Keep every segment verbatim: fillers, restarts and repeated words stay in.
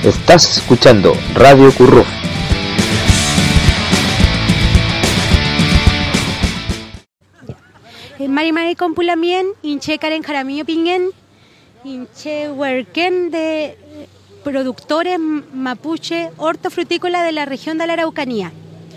Estás escuchando Radio Curruf. Mari Mari Compulamien, Inche Karen Jaramillo Pingen, Inche Huerquén de productores mapuche hortofrutícola de la región de la Araucanía.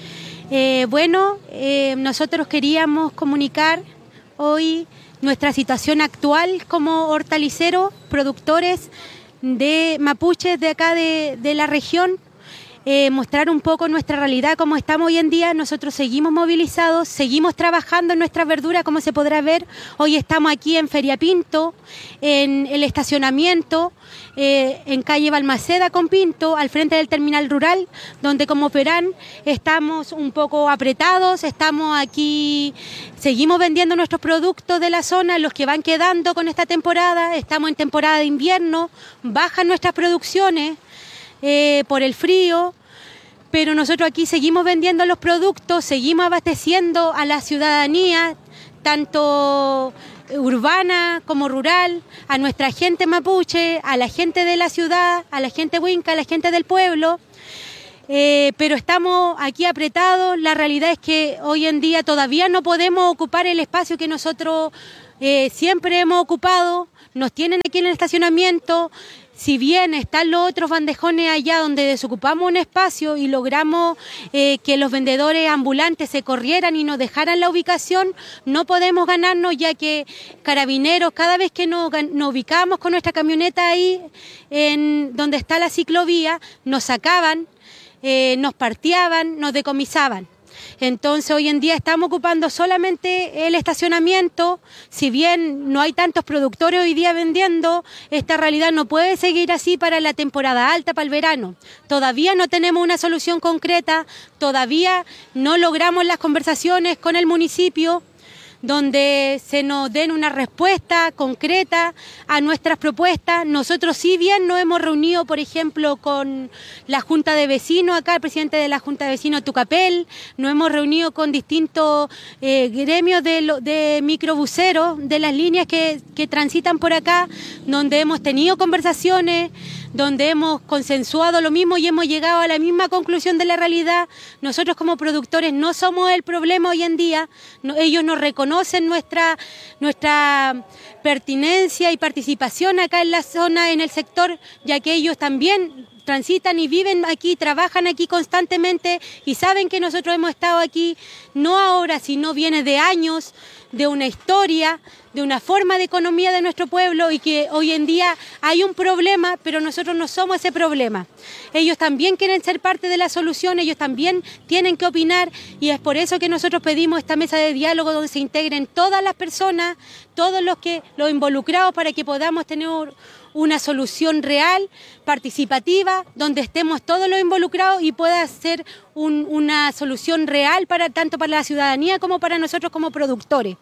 Eh, bueno, eh, nosotros queríamos comunicar hoy nuestra situación actual como hortaliceros, productores de mapuches de acá de, de la región, eh, mostrar un poco nuestra realidad, cómo estamos hoy en día. Nosotros seguimos movilizados, seguimos trabajando en nuestras verduras, como se podrá ver. Hoy estamos aquí en Feria Pinto, en el estacionamiento, eh, en calle Balmaceda con Pinto, al frente del terminal rural, donde como verán estamos un poco apretados, estamos aquí, seguimos vendiendo nuestros productos de la zona, los que van quedando con esta temporada. Estamos en temporada de invierno, bajan nuestras producciones eh, por el frío, pero nosotros aquí seguimos vendiendo los productos, seguimos abasteciendo a la ciudadanía, tanto urbana como rural, a nuestra gente mapuche, a la gente de la ciudad, a la gente huinca, a la gente del pueblo. Eh, pero estamos aquí apretados. La realidad es que hoy en día todavía no podemos ocupar el espacio que nosotros eh, siempre hemos ocupado. Nos tienen aquí en el estacionamiento. Si bien están los otros bandejones allá donde desocupamos un espacio y logramos eh, que los vendedores ambulantes se corrieran y nos dejaran la ubicación, no podemos ganarnos, ya que Carabineros, cada vez que nos, nos ubicamos con nuestra camioneta ahí, en donde está la ciclovía, nos sacaban, eh, nos parteaban, nos decomisaban. Entonces hoy en día estamos ocupando solamente el estacionamiento. Si bien no hay tantos productores hoy día vendiendo, esta realidad no puede seguir así para la temporada alta, para el verano. Todavía no tenemos una solución concreta, todavía no logramos las conversaciones con el municipio donde se nos den una respuesta concreta a nuestras propuestas. Nosotros, si bien nos hemos reunido, por ejemplo, con la Junta de Vecinos, acá el presidente de la Junta de Vecinos, Tucapel, nos hemos reunido con distintos eh, gremios de, lo, de microbuseros de las líneas que, que transitan por acá, donde hemos tenido conversaciones, donde hemos consensuado lo mismo y hemos llegado a la misma conclusión de la realidad. Nosotros como productores no somos el problema hoy en día, no, ellos nos reconocen nuestra, nuestra pertinencia y participación acá en la zona, en el sector, ya que ellos también transitan y viven aquí, trabajan aquí constantemente y saben que nosotros hemos estado aquí no ahora, sino viene de años, de una historia, de una forma de economía de nuestro pueblo, y que hoy en día hay un problema, pero nosotros no somos ese problema. Ellos también quieren ser parte de la solución, ellos también tienen que opinar, y es por eso que nosotros pedimos esta mesa de diálogo donde se integren todas las personas, todos los que los involucrados, para que podamos tener una solución real, participativa, donde estemos todos los involucrados y pueda ser un, una solución real para tanto para la ciudadanía como para nosotros como productores.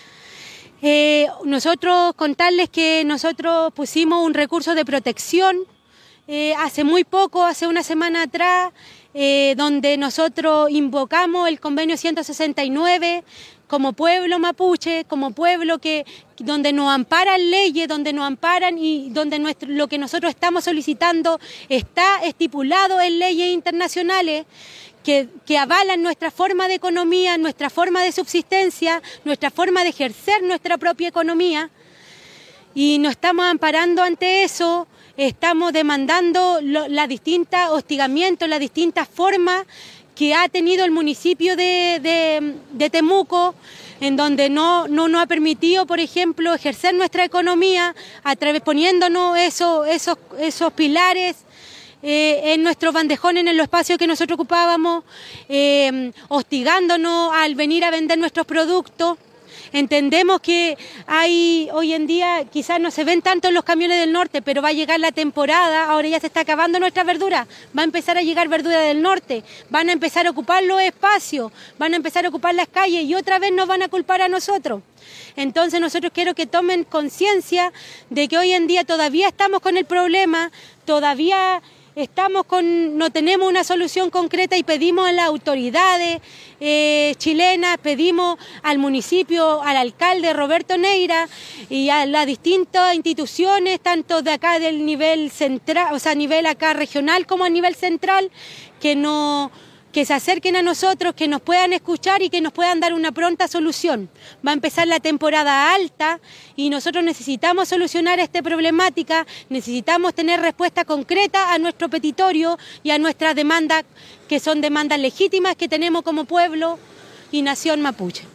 Eh, nosotros contarles que nosotros pusimos un recurso de protección eh, hace muy poco, hace una semana atrás, eh, donde nosotros invocamos el convenio ciento sesenta y nueve como pueblo mapuche, como pueblo que donde nos amparan leyes, donde nos amparan y donde nuestro, lo que nosotros estamos solicitando está estipulado en leyes internacionales que, que avalan nuestra forma de economía, nuestra forma de subsistencia, nuestra forma de ejercer nuestra propia economía, y nos estamos amparando ante eso. Estamos demandando lo, las distintas hostigamientos, las distintas formas que ha tenido el municipio de, de, de Temuco, en donde no, no nos ha permitido, por ejemplo, ejercer nuestra economía a través poniéndonos esos, esos, esos pilares eh, en nuestros bandejones, en los espacios que nosotros ocupábamos, eh, hostigándonos al venir a vender nuestros productos. Entendemos que hay hoy en día, quizás no se ven tanto en los camiones del norte, pero va a llegar la temporada, ahora ya se está acabando nuestra verdura, va a empezar a llegar verdura del norte, van a empezar a ocupar los espacios, van a empezar a ocupar las calles y otra vez nos van a culpar a nosotros. Entonces nosotros quiero que tomen conciencia de que hoy en día todavía estamos con el problema, todavía estamos con, no tenemos una solución concreta y pedimos a las autoridades eh, chilenas, pedimos al municipio, al alcalde Roberto Neira y a las distintas instituciones, tanto de acá del nivel central, o sea, a nivel acá regional como a nivel central, que no... que se acerquen a nosotros, que nos puedan escuchar y que nos puedan dar una pronta solución. Va a empezar la temporada alta y nosotros necesitamos solucionar esta problemática, necesitamos tener respuesta concreta a nuestro petitorio y a nuestras demandas, que son demandas legítimas que tenemos como pueblo y nación mapuche.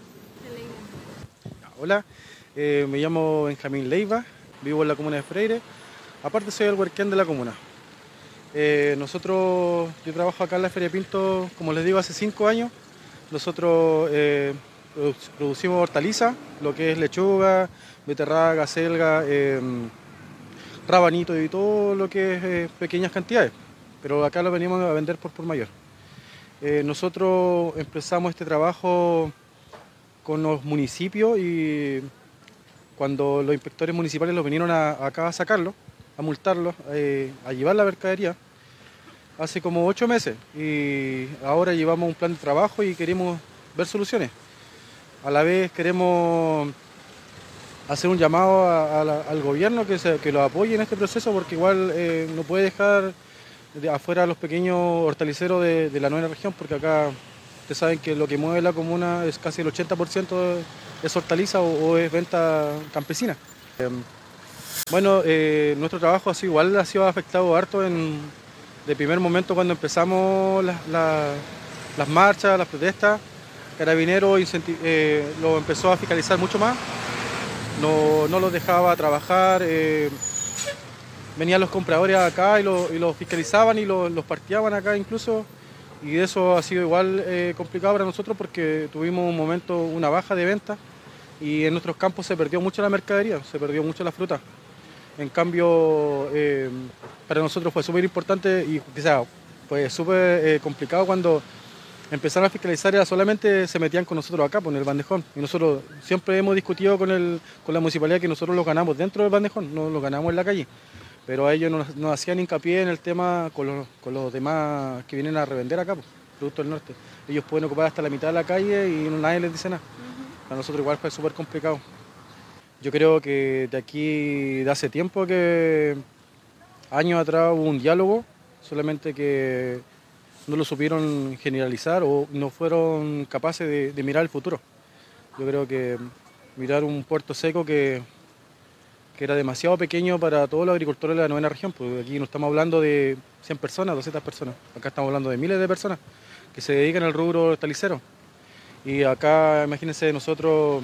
Hola, eh, me llamo Benjamín Leiva, vivo en la comuna de Freire, aparte soy el huerquén de la comuna. Eh, nosotros, yo trabajo acá en la Feria Pinto, como les digo, hace cinco años. Nosotros eh, producimos hortalizas, lo que es lechuga, beterraga, selga, eh, rabanito y todo lo que es eh, pequeñas cantidades. Pero acá lo venimos a vender por por mayor. Eh, nosotros empezamos este trabajo con los municipios y cuando los inspectores municipales los vinieron a, acá a sacarlo, a multarlos, eh, a llevar la mercadería, hace como ocho meses y ahora llevamos un plan de trabajo y queremos ver soluciones. A la vez queremos hacer un llamado a, a la, al gobierno que, se, que lo apoye en este proceso porque igual eh, no puede dejar de afuera a los pequeños hortaliceros de, de la novena región porque acá ustedes saben que lo que mueve la comuna es casi el ochenta por ciento es hortaliza o, o es venta campesina. Eh, Bueno, eh, nuestro trabajo ha sido igual, ha sido afectado harto en, de primer momento cuando empezamos la, la, las marchas, las protestas. Carabineros eh, lo empezó a fiscalizar mucho más, no, no los dejaba trabajar, eh, venían los compradores acá y los lo fiscalizaban y lo, los parteaban acá incluso, y eso ha sido igual eh, complicado para nosotros porque tuvimos un momento, una baja de ventas y en nuestros campos se perdió mucho la mercadería, se perdió mucho la fruta. En cambio, eh, para nosotros fue súper importante y quizá fue súper eh, complicado cuando empezaron a fiscalizar, era solamente se metían con nosotros acá, por el bandejón. Y nosotros siempre hemos discutido con, el, con la municipalidad que nosotros los ganamos dentro del bandejón, no los ganamos en la calle. Pero a ellos nos, nos hacían hincapié en el tema con los, con los demás que vienen a revender acá, pues, producto del norte. Ellos pueden ocupar hasta la mitad de la calle y nadie les dice nada. Uh-huh. Para nosotros igual fue súper complicado. Yo creo que de aquí, de hace tiempo que años atrás hubo un diálogo, solamente que no lo supieron generalizar o no fueron capaces de, de mirar el futuro. Yo creo que mirar un puerto seco que, que era demasiado pequeño para todos los agricultores de la novena región, porque aquí no estamos hablando de cien personas, doscientas personas, acá estamos hablando de miles de personas que se dedican al rubro hortalicero. Y acá, imagínense, nosotros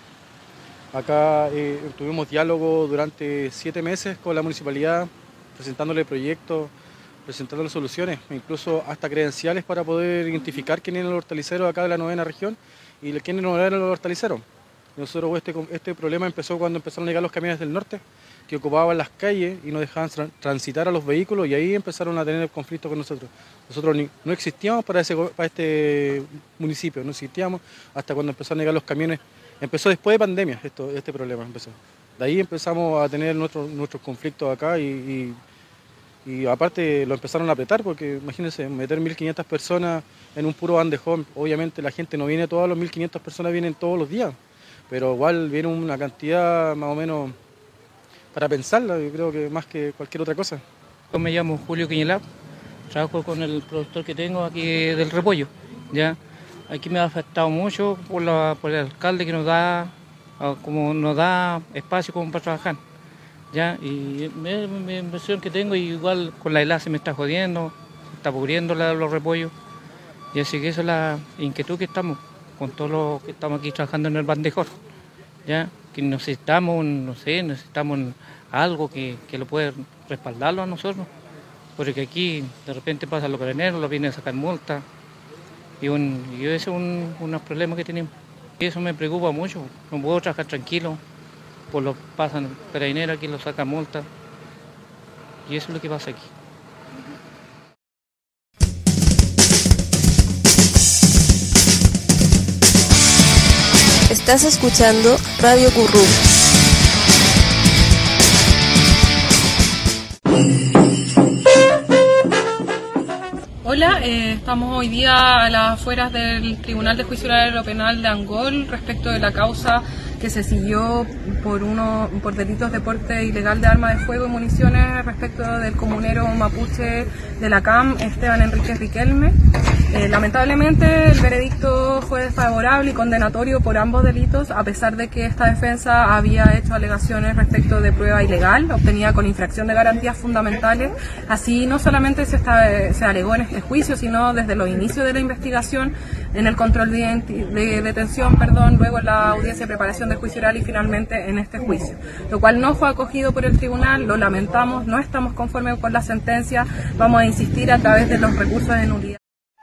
acá eh, tuvimos diálogo durante siete meses con la municipalidad, presentándole proyectos, presentándole soluciones, incluso hasta credenciales para poder identificar quién era el hortalicero acá de la novena región y quiénes no eran los hortaliceros. Nosotros este, este problema empezó cuando empezaron a llegar los camiones del norte, que ocupaban las calles y no dejaban transitar a los vehículos y ahí empezaron a tener conflicto con nosotros. Nosotros ni, no existíamos para, ese, para este municipio, no existíamos hasta cuando empezaron a llegar los camiones. Empezó después de pandemia esto, este problema, empezó. De ahí empezamos a tener nuestros, nuestros conflictos acá y, y, y aparte lo empezaron a apretar porque imagínense, meter mil quinientas personas en un puro bandejón, obviamente la gente no viene, todas las mil quinientas personas vienen todos los días, pero igual viene una cantidad más o menos para pensarla, yo creo que más que cualquier otra cosa. Yo me llamo Julio Quiñelab, trabajo con el productor que tengo aquí del repollo, ¿ya? Aquí me ha afectado mucho por, la, por el alcalde que nos da, como nos da espacio como para trabajar, ¿ya? Y mi, mi impresión que tengo, igual con la helada se me está jodiendo, se está pudriendo la, los repollos, y así que esa es la inquietud que estamos, con todos los que estamos aquí trabajando en el bandejón, ¿ya? Que necesitamos, no sé, necesitamos algo que, que lo pueda respaldarlo a nosotros, porque aquí de repente pasan los carabineros, los vienen a sacar multas, y, un, y ese es un, unos problemas que tenemos. Y eso me preocupa mucho, no puedo trabajar tranquilo, por lo pasan carabineros aquí, los sacan multas, y eso es lo que pasa aquí. Estás escuchando Radio Curruf. Hola, eh, estamos hoy día a las afueras del Tribunal de Juicio Oral Aeropenal de Angol respecto de la causa que se siguió por uno por delitos de porte ilegal de armas de fuego y municiones respecto del comunero mapuche de la C A M, Esteban Enríquez Riquelme. Eh, lamentablemente el veredicto fue desfavorable y condenatorio por ambos delitos, a pesar de que esta defensa había hecho alegaciones respecto de prueba ilegal, obtenida con infracción de garantías fundamentales. Así no solamente se, está, se alegó en este juicio, sino desde los inicios de la investigación, en el control de, de detención, perdón, luego en la audiencia de preparación del juicio oral y finalmente en este juicio, lo cual no fue acogido por el tribunal. Lo lamentamos, no estamos conformes con la sentencia, vamos a insistir a través de los recursos de nulidad.